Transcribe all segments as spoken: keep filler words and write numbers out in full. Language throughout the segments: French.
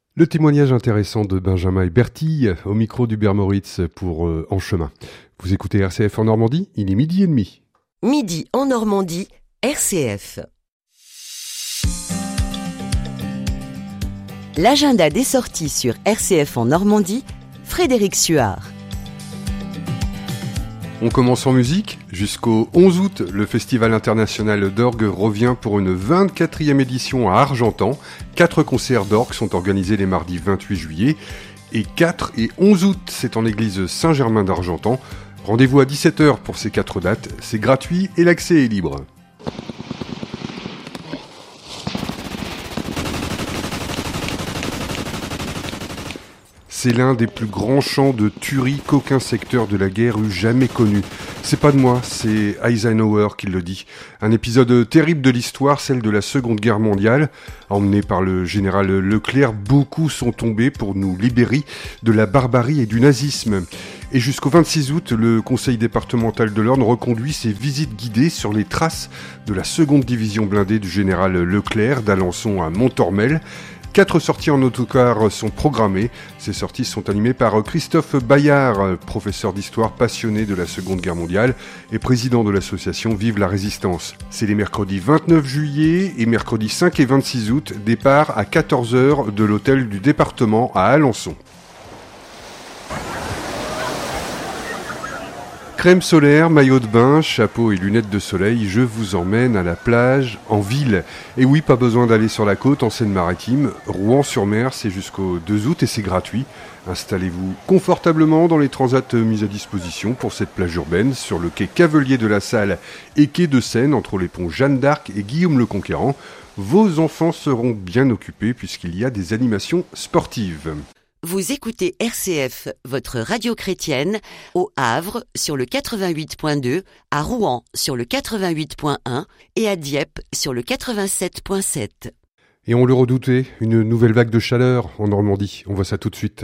Le témoignage intéressant de Benjamin et Bertille au micro d'Hubert Moritz pour euh, En Chemin. Vous écoutez R C F en Normandie, il est midi et demi. Midi en Normandie, R C F. L'agenda des sorties sur R C F en Normandie, Frédéric Suard. On commence en musique. Jusqu'au onze août, le Festival international d'orgue revient pour une vingt-quatrième édition à Argentan. Quatre concerts d'orgue sont organisés les mardis vingt-huit juillet. Et quatre et onze août, c'est en l'église Saint-Germain d'Argentan. Rendez-vous à dix-sept heures pour ces quatre dates. C'est gratuit et l'accès est libre. C'est l'un des plus grands champs de tuerie qu'aucun secteur de la guerre eût jamais connu. C'est pas de moi, c'est Eisenhower qui le dit. Un épisode terrible de l'histoire, celle de la Seconde Guerre mondiale. Emmené par le général Leclerc, beaucoup sont tombés pour nous libérer de la barbarie et du nazisme. Et jusqu'au vingt-six août, le conseil départemental de l'Orne reconduit ses visites guidées sur les traces de la seconde division blindée du général Leclerc, d'Alençon à Montormel. Quatre sorties en autocar sont programmées. Ces sorties sont animées par Christophe Bayard, professeur d'histoire passionné de la Seconde Guerre mondiale et président de l'association Vive la Résistance. C'est les mercredis vingt-neuf juillet et mercredis cinq et vingt-six août, départ à quatorze heures de l'hôtel du département à Alençon. Crème solaire, maillot de bain, chapeau et lunettes de soleil, je vous emmène à la plage, en ville. Et oui, pas besoin d'aller sur la côte, en Seine-Maritime. Rouen-sur-Mer, c'est jusqu'au deux août et c'est gratuit. Installez-vous confortablement dans les transats mis à disposition pour cette plage urbaine, sur le quai Cavelier de la Salle et quai de Seine, entre les ponts Jeanne d'Arc et Guillaume le Conquérant. Vos enfants seront bien occupés puisqu'il y a des animations sportives. Vous écoutez R C F, votre radio chrétienne, au Havre sur le quatre-vingt-huit point deux, à Rouen sur le quatre-vingt-huit point un et à Dieppe sur le quatre-vingt-sept point sept. Et on le redoutait, une nouvelle vague de chaleur en Normandie. On voit ça tout de suite.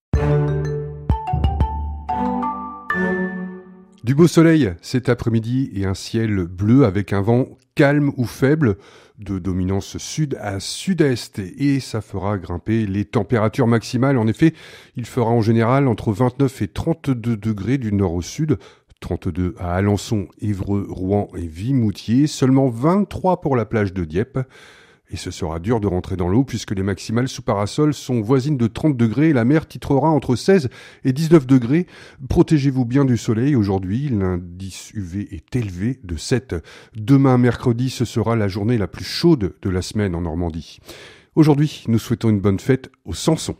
Du beau soleil cet après-midi et un ciel bleu avec un vent calme ou faible de dominance sud à sud-est et ça fera grimper les températures maximales. En effet, il fera en général entre vingt-neuf et trente-deux degrés du nord au sud, trente-deux à Alençon, Évreux, Rouen et Vimoutier, seulement vingt-trois pour la plage de Dieppe. Et ce sera dur de rentrer dans l'eau puisque les maximales sous parasol sont voisines de trente degrés et la mer titrera entre seize et dix-neuf degrés. Protégez-vous bien du soleil. Aujourd'hui, l'indice U V est élevé de sept. Demain, mercredi, ce sera la journée la plus chaude de la semaine en Normandie. Aujourd'hui, nous souhaitons une bonne fête aux Samson.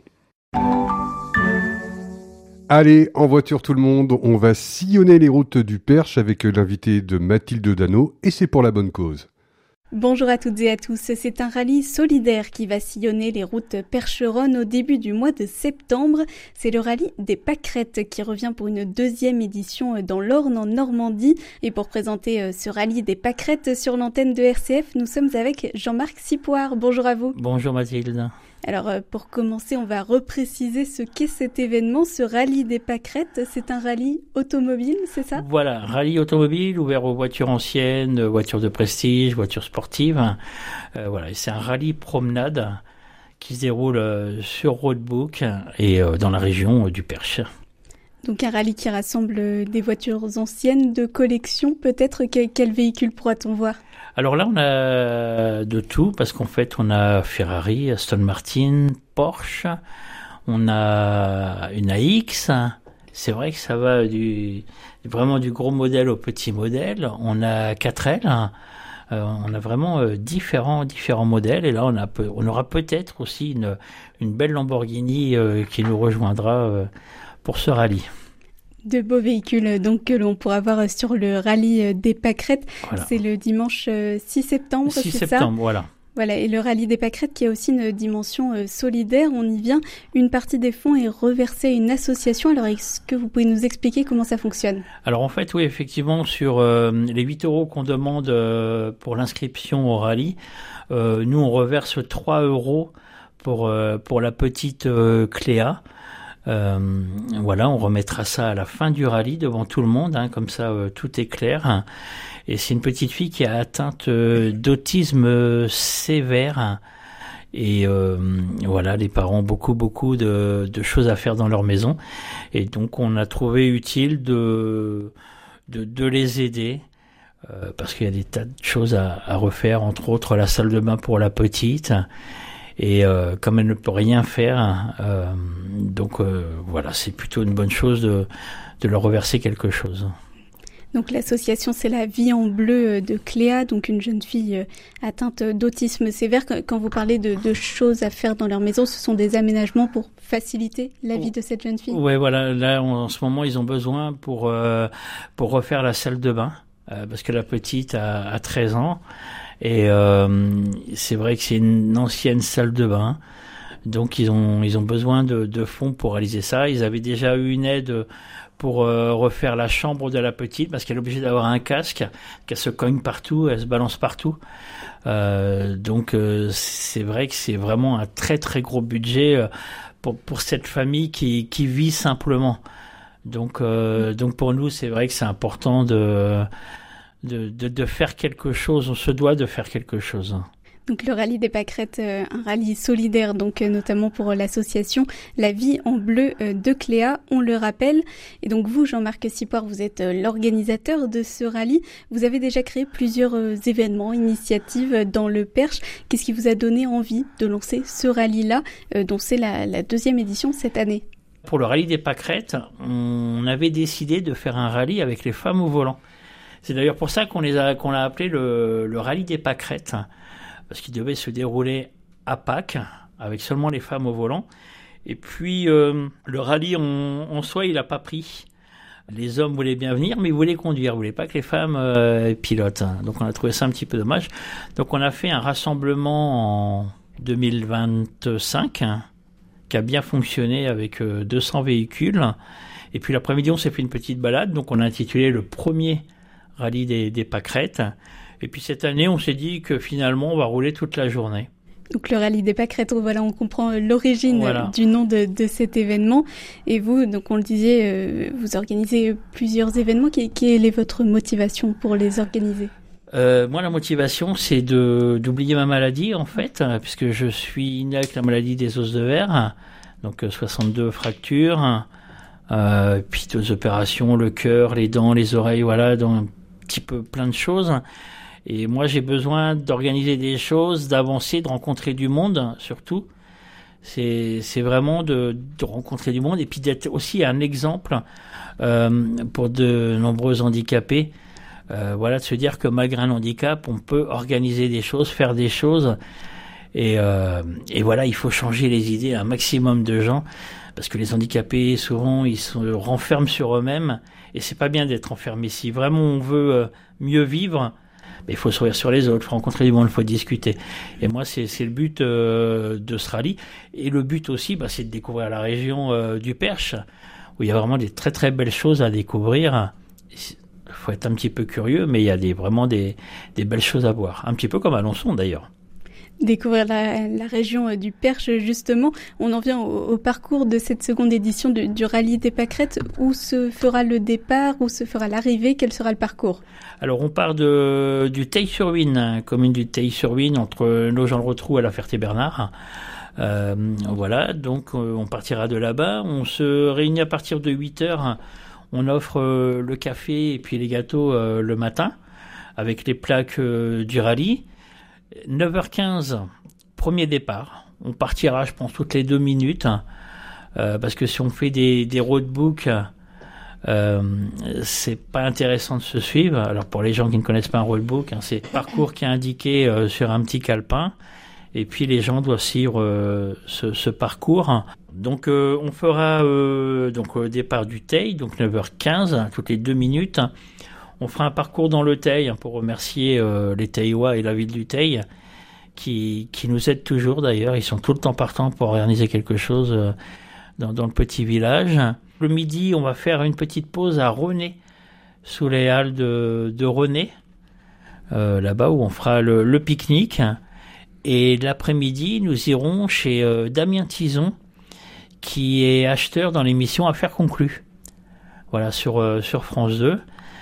Allez, en voiture tout le monde, on va sillonner les routes du Perche avec l'invité de Mathilde Dano et c'est pour la bonne cause. Bonjour à toutes et à tous, c'est un rallye solidaire qui va sillonner les routes percheronnes au début du mois de septembre. C'est le rallye des Pâquerettes qui revient pour une deuxième édition dans l'Orne en Normandie. Et pour présenter ce rallye des Pâquerettes sur l'antenne de R C F, nous sommes avec Jean-Marc Sipoir. Bonjour à vous. Bonjour Mathilde. Alors pour commencer, on va repréciser ce qu'est cet événement, ce rallye des Pâquerettes. C'est un rallye automobile, c'est ça ? Voilà, rallye automobile ouvert aux voitures anciennes, voitures de prestige, voitures sportives. Euh, voilà, et c'est un rallye promenade qui se déroule euh, sur Roadbook et euh, dans la région euh, du Perche. Donc un rallye qui rassemble des voitures anciennes de collection, peut-être. Quel, quel véhicule pourra-t-on voir ? Alors là, on a de tout, parce qu'en fait, on a Ferrari, Aston Martin, Porsche, on a une A X. C'est vrai que ça va du vraiment du gros modèle au petit modèle. On a quatre L. Euh, on a vraiment euh, différents différents modèles. Et là, on a peu, on aura peut-être aussi une une belle Lamborghini euh, qui nous rejoindra euh, pour ce rallye. De beaux véhicules donc que l'on pourra voir sur le rallye des Pâquerettes. Voilà. C'est le dimanche six septembre, six c'est septembre, ça ? voilà. Voilà, et le rallye des Pâquerettes qui a aussi une dimension euh, solidaire. On y vient, une partie des fonds est reversée à une association. Alors, est-ce que vous pouvez nous expliquer comment ça fonctionne ? Alors, en fait, oui, effectivement, sur euh, les huit euros qu'on demande euh, pour l'inscription au rallye, euh, nous, on reverse trois euros pour, euh, pour la petite euh, Cléa. Euh, voilà, on remettra ça à la fin du rallye devant tout le monde, hein, comme ça euh, tout est clair. Et c'est une petite fille qui a atteinte euh, d'autisme sévère Et euh, voilà, les parents ont beaucoup, beaucoup de, de choses à faire dans leur maison. Et donc, on a trouvé utile de, de, de les aider. Euh, parce qu'il y a des tas de choses à, à refaire, entre autres la salle de bain pour la petite. Et euh, comme elle ne peut rien faire, euh, donc euh, voilà, c'est plutôt une bonne chose de, de leur reverser quelque chose. Donc l'association, c'est la Vie en Bleu de Cléa, donc une jeune fille atteinte d'autisme sévère. Quand vous parlez de, de choses à faire dans leur maison, ce sont des aménagements pour faciliter la vie de cette jeune fille? Ouais, voilà. Là, en ce moment, ils ont besoin pour euh, pour refaire la salle de bain, euh, parce que la petite a, a treize ans. Et euh, c'est vrai que c'est une ancienne salle de bain. Donc ils ont ils ont besoin de, de fonds pour réaliser ça. Ils avaient déjà eu une aide pour euh, refaire la chambre de la petite, parce qu'elle est obligée d'avoir un casque, qu'elle se cogne partout, elle se balance partout. Euh, donc euh, c'est vrai que c'est vraiment un très très gros budget euh, pour pour cette famille qui qui vit simplement. Donc euh, donc pour nous, c'est vrai que c'est important de de de de faire quelque chose. On se doit de faire quelque chose. Donc le rallye des pâquerettes, euh, un rallye solidaire, donc euh, notamment pour l'association La Vie en Bleu euh, de Cléa, on le rappelle. Et donc vous, Jean-Marc Sipoir, vous êtes euh, l'organisateur de ce rallye. Vous avez déjà créé plusieurs euh, événements, initiatives dans le Perche. Qu'est-ce qui vous a donné envie de lancer ce rallye-là, euh, dont c'est la, la deuxième édition cette année? Pour le rallye des pâquerettes, on avait décidé de faire un rallye avec les femmes au volant. C'est d'ailleurs pour ça qu'on les a, qu'on l'a appelé le, le rallye des pâquerettes, parce qu'il devait se dérouler à Pâques, avec seulement les femmes au volant. Et puis, euh, le rallye en, en soi, il n'a pas pris. Les hommes voulaient bien venir, mais ils voulaient conduire. Ils ne voulaient pas que les femmes euh, pilotent. Donc, on a trouvé ça un petit peu dommage. Donc, on a fait un rassemblement en deux mille vingt-cinq, hein, qui a bien fonctionné avec euh, deux cents véhicules. Et puis, l'après-midi, on s'est fait une petite balade. Donc, on a intitulé le premier rallye des, des pâquerettes. Et puis cette année, on s'est dit que finalement, on va rouler toute la journée. Donc le rallye des pâquerettes, voilà, on comprend l'origine voilà. du nom de, de cet événement. Et vous, donc on le disait, euh, vous organisez plusieurs événements. Quelle est votre motivation pour les organiser? euh, Moi, la motivation, c'est de d'oublier ma maladie, en fait, puisque je suis né avec la maladie des os de verre, donc soixante-deux fractures, euh, puis deux opérations, le cœur, les dents, les oreilles, voilà, donc un petit peu plein de choses. Et moi, j'ai besoin d'organiser des choses, d'avancer, de rencontrer du monde, surtout. C'est, c'est vraiment de, de rencontrer du monde et puis d'être aussi un exemple euh, pour de nombreux handicapés. Euh, voilà, de se dire que malgré un handicap, on peut organiser des choses, faire des choses. Et, euh, et voilà, il faut changer les idées à un maximum de gens, parce que les handicapés, souvent, ils se renferment sur eux-mêmes. Et c'est pas bien d'être enfermé. Si vraiment on veut euh, mieux vivre, il faut s'ouvrir sur les autres, il faut rencontrer du monde, il faut discuter. Et moi, c'est, c'est le but euh, de ce rallye. Et le but aussi, bah, c'est de découvrir la région euh, du Perche, où il y a vraiment des très très belles choses à découvrir. Il faut être un petit peu curieux, mais il y a des, vraiment des, des belles choses à voir. Un petit peu comme à Alençon d'ailleurs. Découvrir la, la région du Perche, justement. On en vient au, au parcours de cette seconde édition de, du rallye des pâquerettes. Où se fera le départ? Où se fera l'arrivée? Quel sera le parcours? Alors, on part de, du Teil-sur-Huine, commune du Teil-sur-Huine, entre Nogent-le-Rotrou et la Ferté-Bernard. Euh, voilà, donc on partira de là-bas. On se réunit à partir de huit heures. On offre euh, le café et puis les gâteaux euh, le matin, avec les plaques euh, du rallye. neuf heures quinze, premier départ. On partira, je pense, toutes les deux minutes. Euh, parce que si on fait des, des roadbooks, euh, c'est pas intéressant de se suivre. Alors, pour les gens qui ne connaissent pas un roadbook, hein, c'est le parcours qui est indiqué euh, sur un petit calepin. Et puis, les gens doivent suivre euh, ce, ce parcours. Donc, euh, on fera euh, donc au départ du Teil, donc neuf heures quinze, toutes les deux minutes. On fera un parcours dans le Teil hein, pour remercier euh, les Teillois et la ville du Teil qui, qui nous aident toujours d'ailleurs. Ils sont tout le temps partants pour organiser quelque chose euh, dans, dans le petit village. Le midi, on va faire une petite pause à René, sous les halles de, de René, euh, là-bas où on fera le, le pique-nique. Et l'après-midi, nous irons chez euh, Damien Tison, qui est acheteur dans l'émission Affaires conclues. Voilà, sur, euh, sur France deux.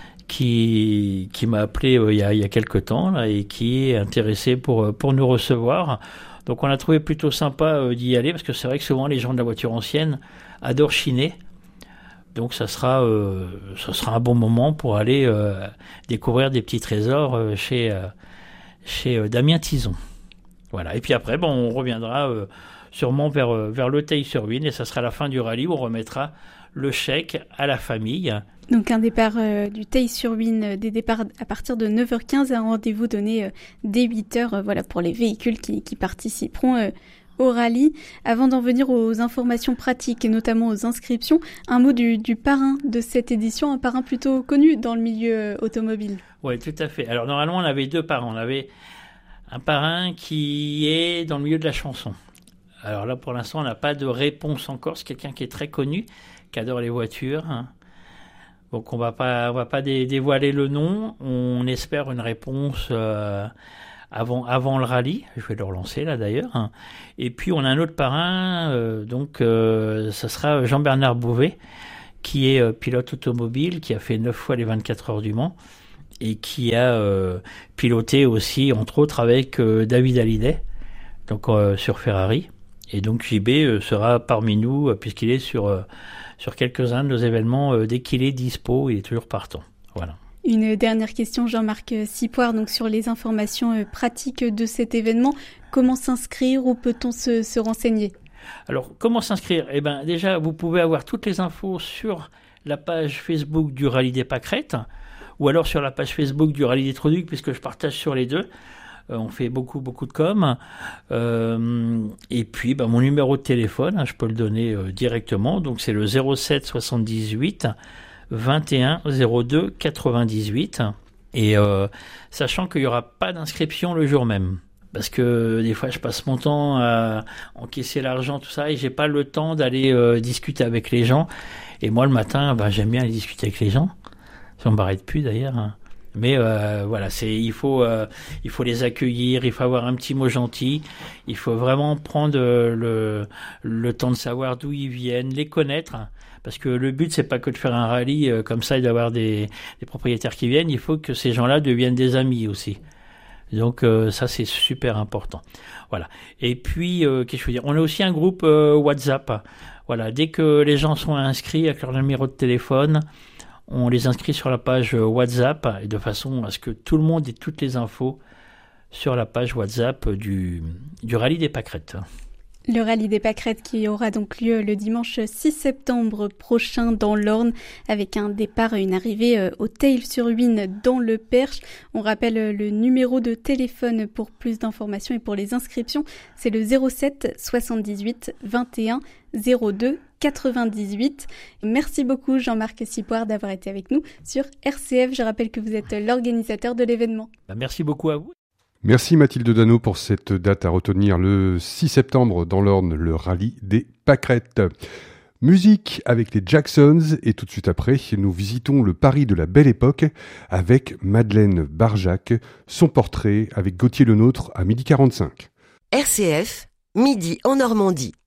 Qui, qui m'a appelé euh, il y a, il y a quelque temps là, et qui est intéressé pour, pour nous recevoir. Donc on a trouvé plutôt sympa euh, d'y aller, parce que c'est vrai que souvent les gens de la voiture ancienne adorent chiner. Donc ça sera, euh, ça sera un bon moment pour aller euh, découvrir des petits trésors euh, chez, euh, chez euh, Damien Tison. Voilà. Et puis après, bon, on reviendra euh, sûrement vers, euh, vers le Theil-sur-Huisne, et ça sera la fin du rallye où on remettra le chèque à la famille. Donc un départ euh, du Theil-sur-Huisne, des départs à partir de neuf heures quinze, un rendez-vous donné euh, dès huit heures euh, voilà, pour les véhicules qui, qui participeront euh, au rallye. Avant d'en venir aux informations pratiques et notamment aux inscriptions, un mot du, du parrain de cette édition, un parrain plutôt connu dans le milieu euh, automobile. Oui, tout à fait. Alors normalement, on avait deux parrains. On avait un parrain qui est dans le milieu de la chanson. Alors là, pour l'instant, on n'a pas de réponse encore. C'est quelqu'un qui est très connu, qui adore les voitures. Donc on va pas, on va pas dé- dévoiler le nom. On espère une réponse euh, avant, avant le rallye. Je vais le relancer là d'ailleurs. Et puis on a un autre parrain, euh, donc euh, ça sera Jean-Bernard Bouvet, qui est euh, pilote automobile, qui a fait neuf fois les vingt-quatre heures du Mans et qui a euh, piloté aussi, entre autres, avec euh, David Hallyday, donc euh, sur Ferrari. Et donc J B euh, sera parmi nous, euh, puisqu'il est sur, euh, sur quelques-uns de nos événements. Euh, dès qu'il est dispo, il est toujours partant. Voilà. Une dernière question, Jean-Marc Sipoir, donc sur les informations euh, pratiques de cet événement. Comment s'inscrire, où peut-on se, se renseigner ? Alors, comment s'inscrire ? Eh bien, déjà, vous pouvez avoir toutes les infos sur la page Facebook du Rallye des Pâquerettes, ou alors sur la page Facebook du Rallye des Trognucs, puisque je partage sur les deux. Euh, on fait beaucoup, beaucoup de com. Euh, et puis, ben, mon numéro de téléphone, hein, je peux le donner euh, directement. Donc, c'est le zéro sept soixante-dix-huit vingt et un zéro deux quatre-vingt-dix-huit. Et euh, sachant qu'il n'y aura pas d'inscription le jour même. Parce que des fois, je passe mon temps à encaisser l'argent, tout ça, et j'ai pas le temps d'aller euh, discuter avec les gens. Et moi, le matin, ben, j'aime bien aller discuter avec les gens. Ça ne m'arrête plus d'ailleurs. Mais euh, voilà, c'est, il faut, euh, il faut les accueillir, il faut avoir un petit mot gentil, il faut vraiment prendre euh, le, le temps de savoir d'où ils viennent, les connaître. Parce que le but, c'est pas que de faire un rallye euh, comme ça et d'avoir des, des propriétaires qui viennent. Il faut que ces gens-là deviennent des amis aussi. Donc euh, ça, c'est super important. Voilà. Et puis, euh, qu'est-ce que je veux dire ? On a aussi un groupe euh, WhatsApp. Voilà. Dès que les gens sont inscrits avec leur numéro de téléphone, on les inscrit sur la page WhatsApp, et de façon à ce que tout le monde ait toutes les infos sur la page WhatsApp du, du Rallye des Pâquerettes. Le Rallye des Pâquerettes qui aura donc lieu le dimanche six septembre prochain dans l'Orne, avec un départ et une arrivée au Theil-sur-Huisne dans le Perche. On rappelle le numéro de téléphone pour plus d'informations et pour les inscriptions, c'est le zéro sept soixante-dix-huit vingt et un zéro deux quatre-vingt-dix-huit. Merci beaucoup Jean-Marc Sipoir d'avoir été avec nous sur R C F. Je rappelle que vous êtes l'organisateur de l'événement. Merci beaucoup à vous. Merci Mathilde Dano pour cette date à retenir, le six septembre dans l'Orne, le Rallye des Pâquerettes. Musique avec les Jacksons, et tout de suite après, nous visitons le Paris de la Belle Époque avec Madeleine Barjac, son portrait avec Gauthier Lenôtre à midi quarante-cinq. R C F, midi en Normandie.